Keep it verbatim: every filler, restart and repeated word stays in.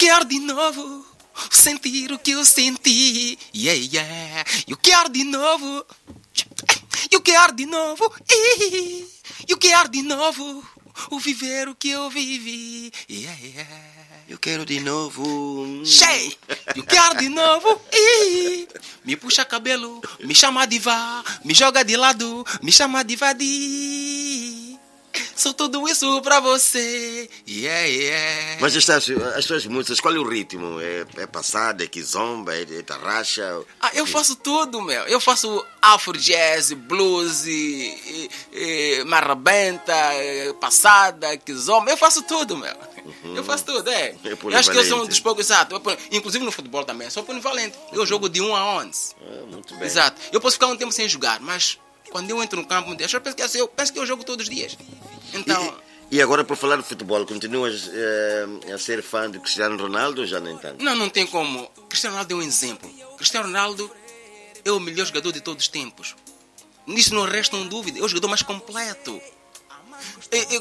quero de novo sentir o que eu senti. Yeah, yeah. Eu quero de novo. Eu quero de novo. Eu quero de novo o viver o que eu vivi. Yeah, yeah. Eu quero de novo. Cheio. Eu quero de novo. Me puxa cabelo, me chama de vá, me joga de lado, me chama de vadia. Sou tudo isso pra você. Yeah, yeah. Mas estas, as tuas músicas, qual é o ritmo? É, é passada, é kizomba, é, é tarraxa? Ah, eu faço tudo, meu. Eu faço afro jazz, blues, e, e, e, marrabenta, passada, kizomba. Eu faço tudo, meu. Uhum. Eu faço tudo, é. é eu acho que eu sou um dos poucos, exato. Inclusive no futebol também. Sou polivalente. Eu uhum. jogo de um a onze. Ah, muito bem. Exato. Eu posso ficar um tempo sem jogar, mas quando eu entro no campo, eu penso que, assim, eu, penso que eu jogo todos os dias. Então... E, e agora, por falar de futebol, continuas eh, a ser fã de Cristiano Ronaldo ou já nem tanto? Não, não tem como. Cristiano Ronaldo é um exemplo. Cristiano Ronaldo é o melhor jogador de todos os tempos. Nisso não restam dúvidas. É o jogador mais completo. É, é,